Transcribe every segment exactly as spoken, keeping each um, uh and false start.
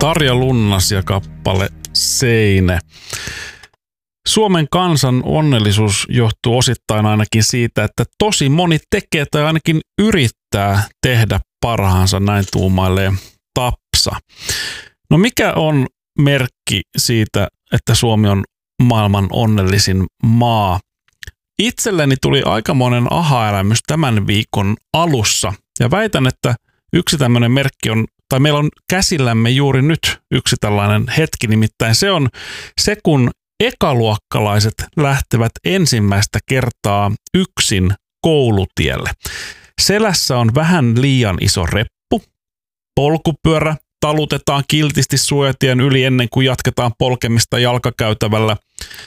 Tarja Lunnas ja kappale Seinä. Suomen kansan onnellisuus johtuu osittain ainakin siitä, että tosi moni tekee tai ainakin yrittää tehdä parhaansa, näin tuumailee Tapsa. No mikä on merkki siitä, että Suomi on maailman onnellisin maa? Itselleni tuli aikamoinen aha-elämys tämän viikon alussa ja väitän, että yksi tämmöinen merkki on, tai meillä on käsillämme juuri nyt yksi tällainen hetki, nimittäin se on se, kun ekaluokkalaiset lähtevät ensimmäistä kertaa yksin koulutielle. Selässä on vähän liian iso reppu, polkupyörä talutetaan kiltisti suojatien yli ennen kuin jatketaan polkemista jalkakäytävällä.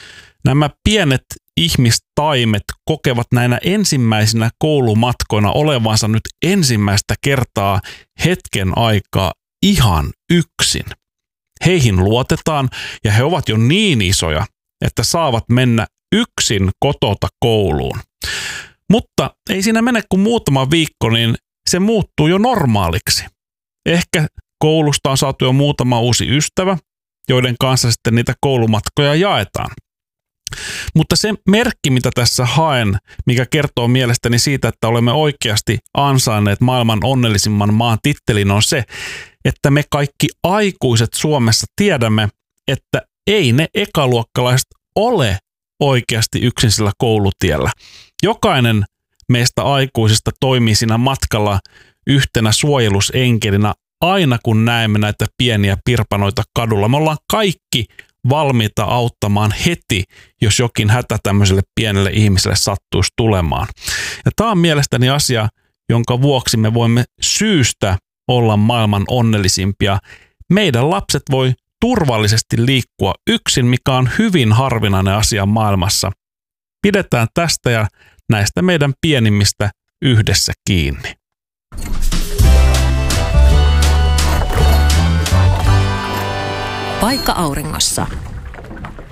Nämä pienet ihmistaimet kokevat näinä ensimmäisinä koulumatkoina olevansa nyt ensimmäistä kertaa hetken aikaa ihan yksin. Heihin luotetaan ja he ovat jo niin isoja, että saavat mennä yksin kotota kouluun. Mutta ei siinä mene kuin muutama viikko, niin se muuttuu jo normaaliksi. Ehkä koulusta on saatu jo muutama uusi ystävä, joiden kanssa sitten niitä koulumatkoja jaetaan. Mutta se merkki, mitä tässä haen, mikä kertoo mielestäni siitä, että olemme oikeasti ansainneet maailman onnellisimman maan tittelin, on se, että me kaikki aikuiset Suomessa tiedämme, että ei ne ekaluokkalaiset ole oikeasti yksin sillä koulutiellä. Jokainen meistä aikuisista toimii siinä matkalla yhtenä suojelusenkelinä aina kun näemme näitä pieniä pirpanoita kadulla. Me ollaan kaikki valmiita auttamaan heti, jos jokin hätä tämmöiselle pienelle ihmiselle sattuisi tulemaan. Ja tämä on mielestäni asia, jonka vuoksi me voimme syystä olla maailman onnellisimpia. Meidän lapset voi turvallisesti liikkua yksin, mikä on hyvin harvinainen asia maailmassa. Pidetään tästä ja näistä meidän pienimmistä yhdessä kiinni. Paikka auringossa.